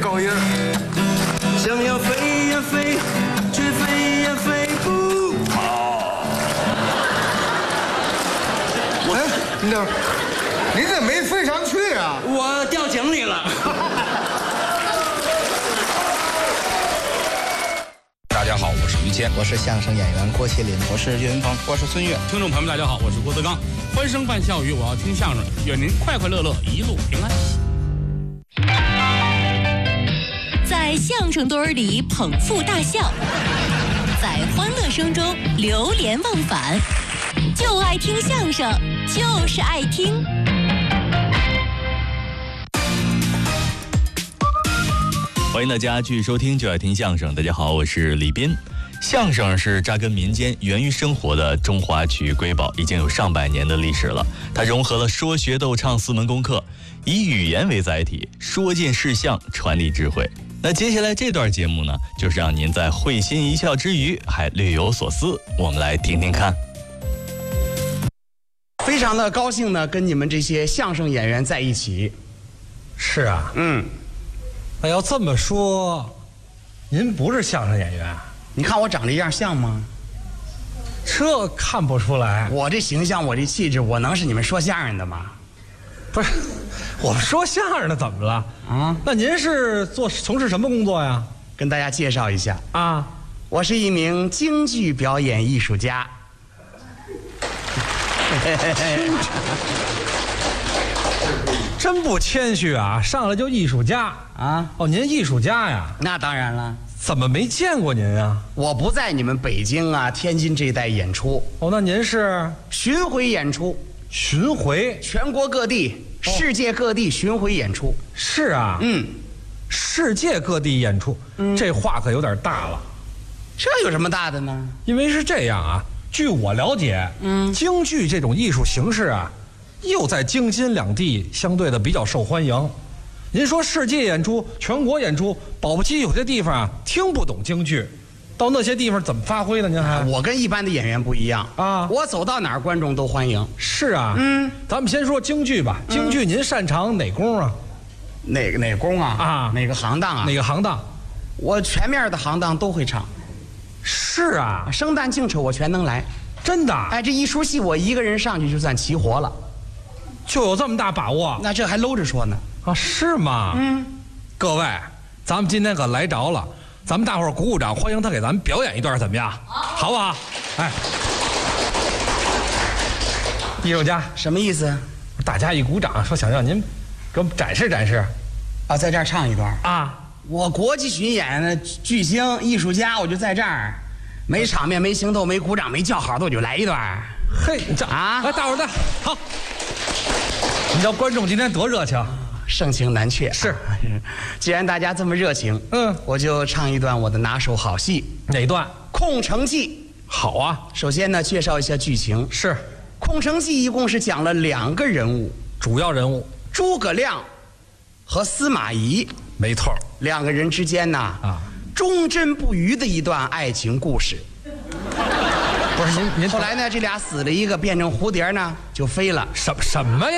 高音。 想要飞呀飞，却飞呀飞不跑。 哎，你等会儿，你怎么没飞上去啊？ 我掉井里了。 大家好，我是于谦， 我是相声演员郭麒麟，我是岳云鹏，我是孙越。 听众朋友们，大家好，我是郭德纲。欢声伴笑语，我要听相声，愿您快快乐乐，一路平安。 在相声堆里捧腹大笑，在欢乐声中流连忘返，就爱听相声，就是爱听。 欢迎大家继续收听就爱听相声。大家好，我是李斌。相声是扎根民间、源于生活的中华曲艺瑰宝，已经有上百年的历史了。它融合了说学逗唱4门功课，以语言为载体，说尽事项，传递智慧。那接下来这段节目呢，就是让您在会心一笑之余还略有所思。我们来听听看。 非常的高兴呢，跟你们这些相声演员在一起。 是啊，那要这么说，您不是相声演员？ 你看我长这样像吗？ 这看不出来。 我这形象，我这气质，我能是你们说相声的吗？ 不是，我们说相声的怎么了？啊？那您是从事什么工作呀？ 跟大家介绍一下啊， 我是一名京剧表演艺术家。 真不谦虚啊！上来就艺术家啊！哦，您艺术家呀？ 那当然了。 怎么没见过您啊？ 我不在你们北京啊、天津这一带演出。 哦，那您是巡回演出？ 巡回， 全国各地、世界各地巡回演出。 是啊，世界各地演出，这话可有点大了。 这有什么大的呢？ 因为是这样啊，据我了解，京剧这种艺术形式啊，又在京津两地相对的比较受欢迎。您说世界演出、全国演出，保不齐有些地方啊听不懂京剧，到那些地方怎么发挥呢？您还我跟一般的演员不一样啊，我走到哪儿观众都欢迎。 是啊，咱们先说京剧吧。京剧您擅长哪功啊？ 哪个功啊？啊，哪个行当啊？ 哪个行当？ 我全面的行当都会唱。 是啊， 生旦净丑我全能来。 真的？ 哎，这一出戏我一个人上去就算齐活了。 就有这么大把握？ 那这还搂着说呢。 啊，是吗？各位，咱们今天可来着了，咱们大伙儿鼓鼓掌，欢迎他给咱们表演一段，怎么样？好不好？哎，艺术家什么意思？ 大家一鼓掌，说想让您给我们展示展示。 啊，在这儿唱一段啊！ 我国际巡演的巨星艺术家，我就在这儿，没场面、没行头、没鼓掌、没叫好的，我就来一段。 嘿，这啊，来，大伙儿的好。你知道观众今天多热情？ 盛情难却。 是， 既然大家这么热情，我就唱一段我的拿手好戏。 哪段？ 《空城计》。 好啊。 首先呢，介绍一下剧情。 是，《 空城计》一共是讲了2个人物， 主要人物诸葛亮和司马懿。 没错 ，2个人之间呢，忠贞不渝的一段爱情故事。 不是您后来呢，这俩死了一个，变成蝴蝶呢就飞了。 什么呀？